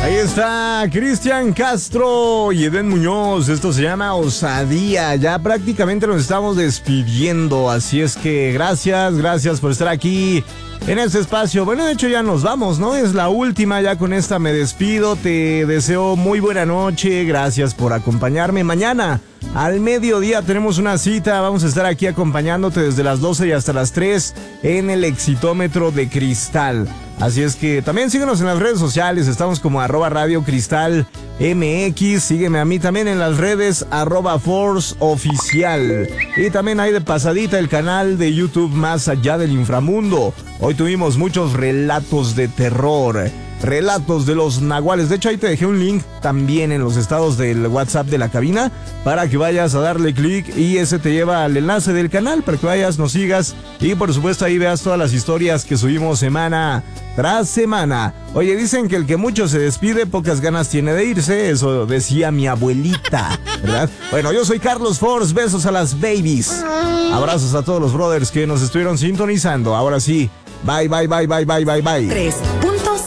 Ahí está Cristian Castro y Eden Muñoz. Esto se llama Osadía. Ya prácticamente nos estamos despidiendo. Así es que gracias por estar aquí en este espacio. Bueno, de hecho ya nos vamos, ¿no? Es la última, ya con esta me despido. Te deseo muy buena noche. Gracias por acompañarme. Mañana al mediodía tenemos una cita. Vamos a estar aquí acompañándote desde las 12 y hasta las 3 en el Exitómetro de Cristal. Así es que también síguenos en las redes sociales, estamos como @Radio Cristal MX, sígueme a mí también en las redes @Force Oficial. Y también hay de pasadita el canal de YouTube Más Allá del Inframundo. Hoy tuvimos muchos relatos de terror, relatos de los nahuales. De hecho, ahí te dejé un link también en los estados del WhatsApp de la cabina para que vayas a darle clic y ese te lleva al enlace del canal para que vayas, nos sigas y por supuesto ahí veas todas las historias que subimos semana tras semana. Oye, dicen que el que mucho se despide, pocas ganas tiene de irse. Eso decía mi abuelita, ¿verdad? Bueno, yo soy Carlos Force. Besos a las babies. Abrazos a todos los brothers que nos estuvieron sintonizando. Ahora sí, bye. 3.